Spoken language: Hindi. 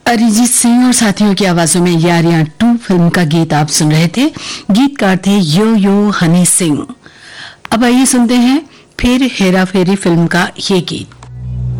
अरिजीत सिंह और साथियों की आवाजों में यारियां 2 फिल्म का गीत आप सुन रहे थे। गीतकार थे यो यो हनी सिंह। अब आइए सुनते हैं फिर हेरा फेरी फिल्म का ये गीत।